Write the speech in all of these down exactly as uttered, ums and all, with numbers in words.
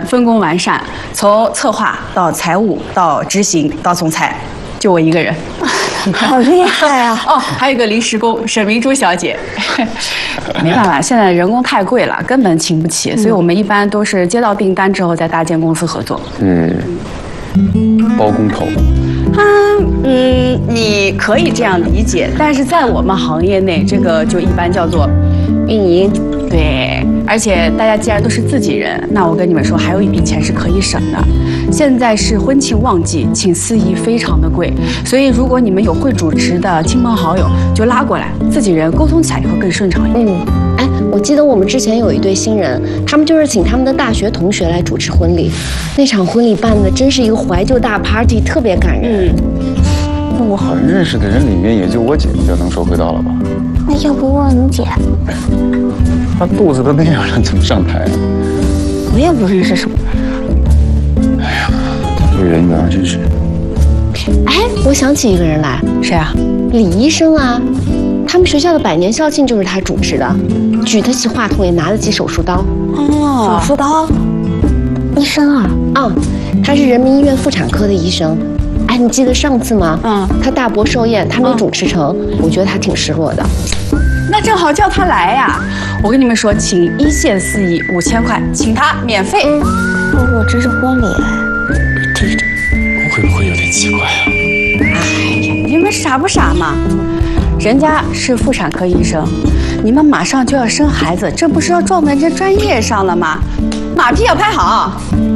分工完善，从策划到财务到执行到总裁，就我一个人。 好厉害啊！ 哦，还有一个临时工沈明珠小姐。没办法，现在人工太贵了，根本请不起，所以我们一般都是接到订单之后再搭建公司合作。 嗯，包工头。 啊，嗯，你可以这样理解，但是在我们行业内，这个就一般叫做运营。对，而且大家既然都是自己人，那我跟你们说，还有一笔钱是可以省的。现在是婚庆旺季，请司仪非常的贵，所以如果你们有会主持的亲朋好友，就拉过来，自己人沟通起来也会更顺畅一点。 嗯，哎，我记得我们之前有一对新人，他们就是请他们的大学同学来主持婚礼，那场婚礼办的真是一个怀旧大 party， 特别感人。 嗯， 那我好像认识的人里面，也就我姐姐能收回到了吧？ 那要不问问你姐？ 她肚子都那样了，怎么上台啊？ 我也不认识什么。 哎呀，这个人缘真是。 哎，我想起一个人来， 谁啊？ 李医生啊，他们学校的百年校庆就是他主持的，举得起话筒，也拿得起手术刀。 哦，手术刀，医生啊？ 啊，他是人民医院妇产科的医生。哎，你记得上次吗？ 嗯， 他大伯寿宴，他没主持成，嗯、我觉得他挺失落的。 那正好叫他来呀！我跟你们说，请一线司仪五千块，请他免费。 嗯，我这是婚礼， 这这会不会有点奇怪啊？ 哎，你们傻不傻嘛？人家是妇产科医生，你们马上就要生孩子，这不是要撞在这专业上了吗？马屁要拍好。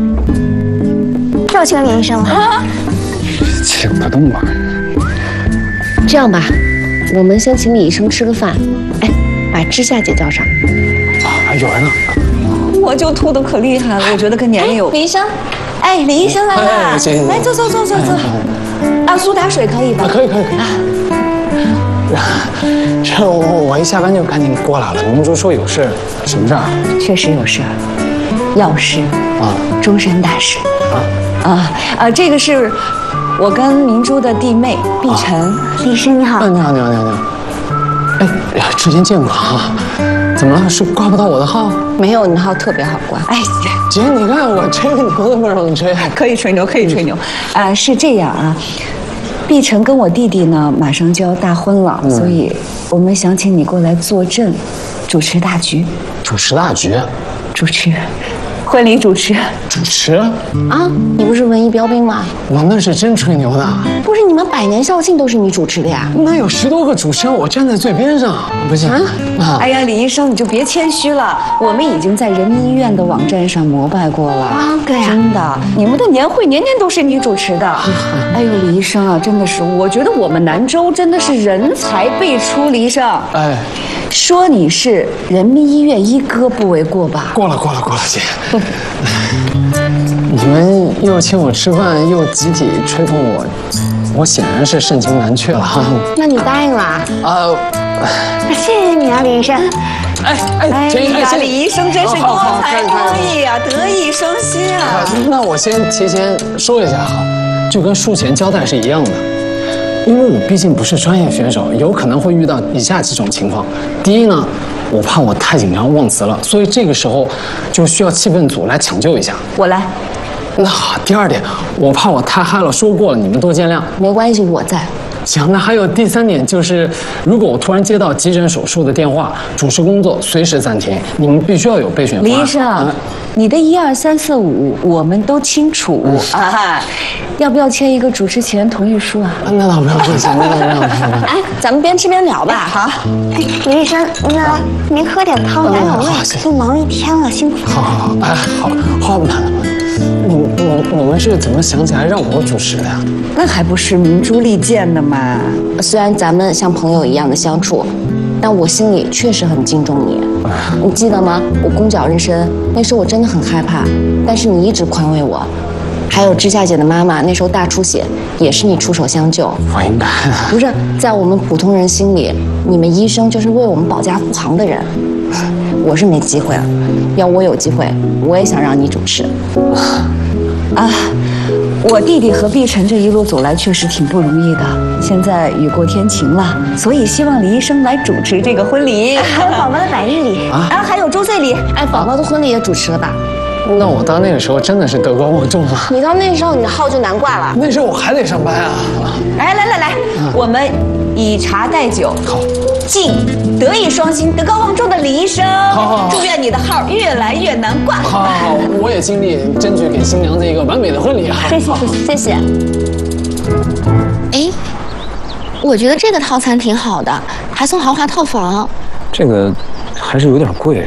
要请李医生了。啊， 请得动吗？ 这样吧，我们先请李医生吃个饭。哎，把知夏姐叫上。 啊，有人呢。 我就吐的可厉害了，我觉得跟年龄有。 李医生，哎，李医生来了， 哎行行来坐坐坐坐坐。啊，苏打水可以吧？ 啊，可以可以可以。这我我一下班就赶紧过来了。明珠说有事，什么事儿？ 确实有事儿，要事啊， 终身大事啊啊啊！这个是我跟明珠的弟妹碧晨。 李医生你好。 啊，你好你好你好你好。哎呀，之前见过啊。怎么了？是挂不到我的号？ 没有，你的号特别好挂。哎， 姐，你看我吹个牛都不让你吹。 可以吹牛，可以吹牛。啊、呃，是这样啊，碧晨跟我弟弟呢，马上就要大婚了，嗯、所以我们想请你过来坐镇，主持大局。 主持大局？ 主持。婚礼主持， 主持啊！你不是文艺标兵吗？ 我那是真吹牛的。 不是你们百年校庆都是你主持的呀？ 那有十多个主持人，我站在最边上，不行啊！ 啊哎呀，李医生你就别谦虚了，我们已经在人民医院的网站上膜拜过了啊！对呀、啊， 真的，你们的年会年年都是你主持的。哎呦，李医生啊，真的是，我觉得我们南州真的是人才辈出，李医生。 哎。 说你是人民医院医哥不为过吧？ 过了过了过了，姐。你们又请我吃饭，又集体吹捧我，我显然是盛情难却了哈。 那你答应了？ 啊， 谢谢你啊，李医生。 哎哎哎呀，李医生真是多才多艺啊，德艺双馨啊。 那我先提前说一下哈，就跟术前交代是一样的。因为我毕竟不是专业选手，有可能会遇到以下几种情况。第一呢，我怕我太紧张忘词了，所以这个时候就需要气氛组来抢救一下。 我来。 那好，第二点，我怕我太嗨了说过了，你们多见谅。 没关系，我在。 行，那还有第三点就是，如果我突然接到急诊手术的电话，主持工作随时暂停，你们必须要有备选方案。 李医生，嗯、你的一二三四五我们都清楚、嗯、啊，要不要签一个主持前同意书啊？ 那倒不用谢谢，那倒不用谢谢。 哎，咱们边吃边聊吧。 好。 哎，李医生，那您喝点汤来暖胃，都忙一天了，辛苦了。 好好好，哎，好，好吧。你你你们是怎么想起来让我主持的呀？ 那还不是明珠利剑的嘛。 虽然咱们像朋友一样的相处，但我心里确实很敬重你。你记得吗？我宫角妊娠那时候我真的很害怕，但是你一直宽慰我。还有知夏姐的妈妈那时候大出血，也是你出手相救。 我应该的。 不是，在我们普通人心里，你们医生就是为我们保驾护航的人。我是没机会了，要我有机会，我也想让你主持。 啊，我弟弟和碧晨这一路走来确实挺不容易的，现在雨过天晴了，所以希望李医生来主持这个婚礼， 还有宝宝的百日礼啊，还有周岁礼。 哎，宝宝的婚礼也主持了吧？ 那我到那个时候真的是德高望重了。 你到那时候你的号就难挂了。 那时候我还得上班啊。 来来来来，嗯、我们以茶代酒，好，敬德艺双馨、德高望重的李医生。好，好，祝愿你的号越来越难挂。 好，好，好，我也尽力争取给新娘子一个完美的婚礼啊。 谢谢，谢谢。哎，我觉得这个套餐挺好的，还送豪华套房。 这个还是有点贵。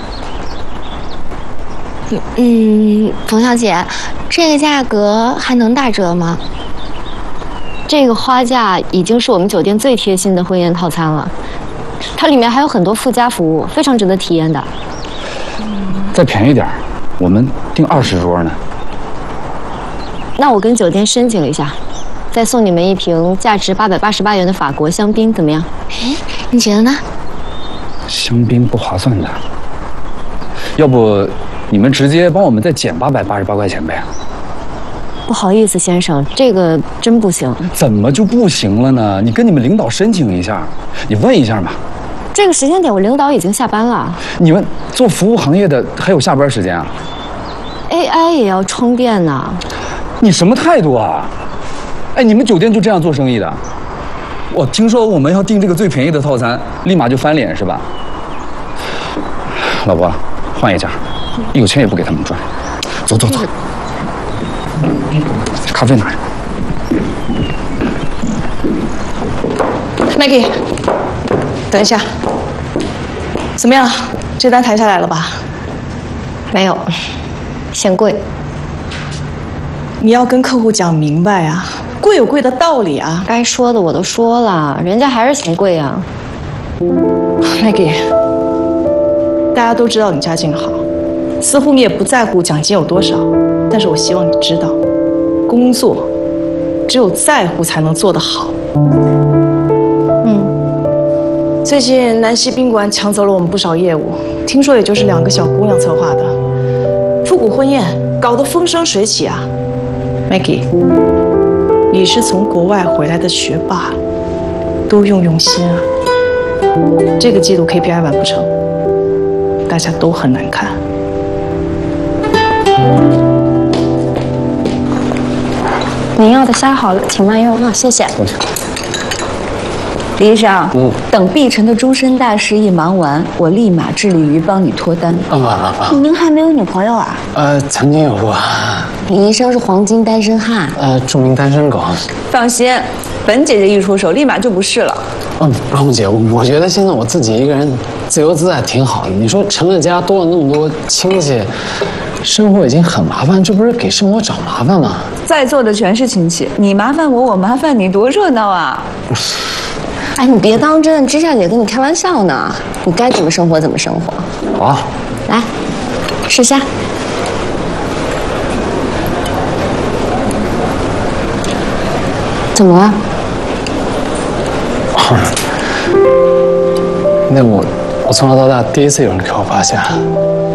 嗯，冯小姐，这个价格还能打折吗？这个花价已经是我们酒店最贴心的婚宴套餐了，它里面还有很多附加服务，非常值得体验的。 再便宜点，我们订二十桌呢。 那我跟酒店申请一下，再送你们一瓶价值八百八十八元的法国香槟，怎么样？哎，你觉得呢？ 香槟不划算的，要不你们直接帮我们再减八百八十八块钱呗？ 不好意思，先生，这个真不行。 怎么就不行了呢？你跟你们领导申请一下，你问一下嘛。 这个时间点，我领导已经下班了。 你们做服务行业的还有下班时间啊 ？A I 也要充电呢。 你什么态度啊？哎，你们酒店就这样做生意的？我听说我们要订这个最便宜的套餐，立马就翻脸是吧？老婆，换一家，一口钱也不给他们赚。走走走。咖啡拿。 Maggie， 等一下，怎么样？这单谈下来了吧？ 没有，嫌贵。 你要跟客户讲明白啊，贵有贵的道理啊。 该说的我都说了，人家还是嫌贵啊。 Maggie， 大家都知道你家境好，似乎你也不在乎奖金有多少，但是我希望你知道，工作只有在乎才能做得好。嗯，最近南溪宾馆抢走了我们不少业务，听说也就是两个小姑娘策划的，复古婚宴搞得风生水起啊。Maggie， 你是从国外回来的学霸，多用用心啊。这个季度 K P I 完不成，大家都很难看。 您要的虾好了，请慢用啊，谢谢。 李医生， 嗯， 等碧晨的终身大事一忙完，我立马致力于帮你脱单。 啊啊啊！ 您还没有女朋友啊？ 呃，曾经有过。 李医生是黄金单身汉， 呃，著名单身狗。 放心，本姐姐一出手，立马就不是了。 嗯，龙姐，我觉得现在我自己一个人自由自在挺好的。你说成了家，多了那么多亲戚，生活已经很麻烦，这不是给生活找麻烦吗？ 在座的全是亲戚，你麻烦我，我麻烦你，多热闹啊！ 哎，你别当真，芝夏姐跟你开玩笑呢。你该怎么生活怎么生活。 好啊， 来，试虾。怎么了？ 那我我从小到大第一次有人给我扒虾。